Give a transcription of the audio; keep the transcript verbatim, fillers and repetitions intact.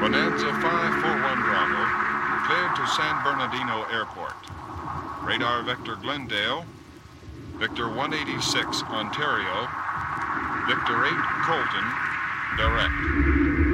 Bonanza five four one Bravo, cleared to San Bernardino Airport. Radar vector Glendale, Victor one eighty-six Ontario, Victor eight Colton, direct.